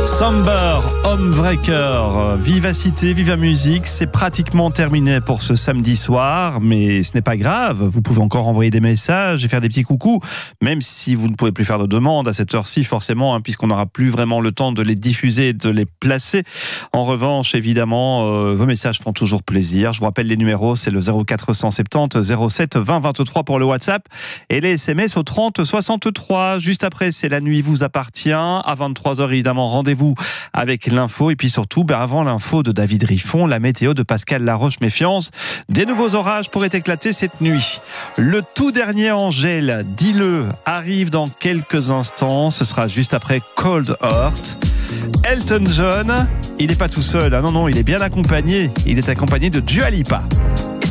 Somber, Homebreaker, Vivacité, Viva Musique, c'est pratiquement terminé pour ce samedi soir, mais ce n'est pas grave, vous pouvez encore envoyer des messages et faire des petits coucous, même si vous ne pouvez plus faire de demandes à cette heure-ci forcément, puisqu'on n'aura plus vraiment le temps de les diffuser et de les placer. En revanche, évidemment, vos messages font toujours plaisir. Je vous rappelle les numéros, c'est le 0470 07 20 23 pour le WhatsApp et les SMS au 30 63. Juste après, c'est La Nuit vous appartient. À 23h, évidemment, rendez-vous avec l'info et puis surtout, avant l'info de David Riffon, la météo de Pascal Laroche. Méfiance, des nouveaux orages pourraient éclater cette nuit. Le tout dernier Angèle, dis-le, arrive dans quelques instants. Ce sera juste après Cold Heart. Elton John, il n'est pas tout seul, non, il est bien accompagné. Il est accompagné de Dua Lipa.